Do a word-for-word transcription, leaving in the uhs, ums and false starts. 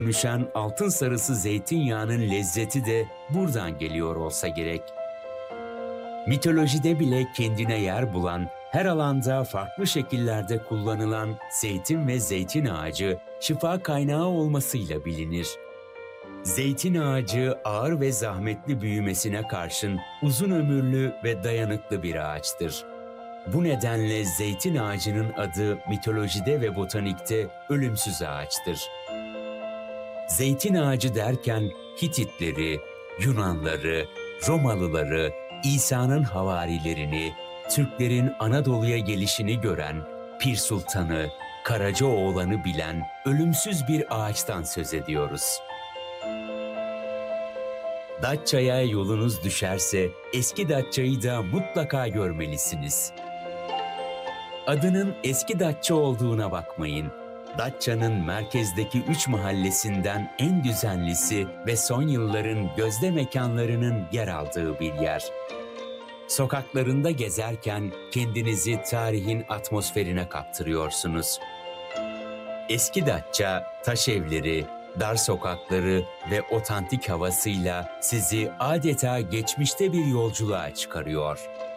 dönüşen altın sarısı zeytinyağının lezzeti de buradan geliyor olsa gerek. Mitolojide bile kendine yer bulan, her alanda farklı şekillerde kullanılan zeytin ve zeytin ağacı şifa kaynağı olmasıyla bilinir. Zeytin ağacı ağır ve zahmetli büyümesine karşın uzun ömürlü ve dayanıklı bir ağaçtır. Bu nedenle zeytin ağacının adı mitolojide ve botanikte ölümsüz ağaçtır. Zeytin ağacı derken Hititleri, Yunanları, Romalıları, İsa'nın havarilerini, Türklerin Anadolu'ya gelişini gören, Pir Sultan'ı, Karacaoğlan'ı bilen ölümsüz bir ağaçtan söz ediyoruz. Datça'ya yolunuz düşerse eski Datça'yı da mutlaka görmelisiniz. Adının eski Datça olduğuna bakmayın. Datça'nın merkezdeki üç mahallesinden en düzenlisi ve son yılların gözde mekanlarının yer aldığı bir yer. Sokaklarında gezerken kendinizi tarihin atmosferine kaptırıyorsunuz. Eski Datça, taş evleri, dar sokakları ve otantik havasıyla sizi adeta geçmişte bir yolculuğa çıkarıyor.